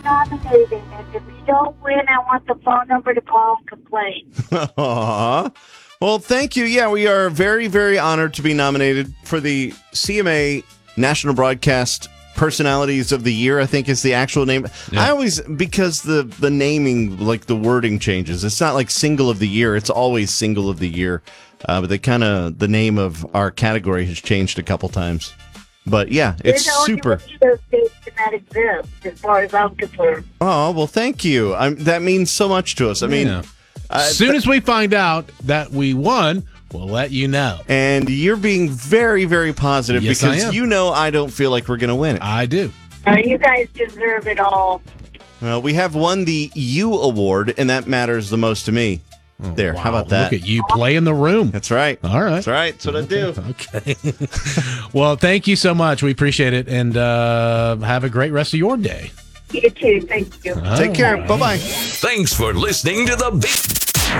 nominated, and if you don't win, I want the phone number to call and complain. Aww. Well, thank you. Yeah, we are very, very honored to be nominated for the CMA National Broadcast Personalities of the Year, I think is the actual name. Yeah. I always, because the naming, like the wording changes. It's not like Single of the Year. It's always Single of the Year. But the name of our category has changed a couple times. But yeah, it's super. Those states that exist, as far as I'm concerned. Oh, well, thank you. That means so much to us. I mean, as soon as we find out that we won, we'll let you know. And you're being very, very positive yes, because I am. you know I don't feel like we're going to win it. I do. You guys deserve it all. Well, we have won the U Award, and that matters the most to me. Oh, there, wow. How about that? Look at you play in the room. That's right. All right. That's right. That's what I do. Okay. Well, thank you so much. We appreciate it, and have a great rest of your day. You too. Thank you. Take care. Bye-bye. Thanks for listening to the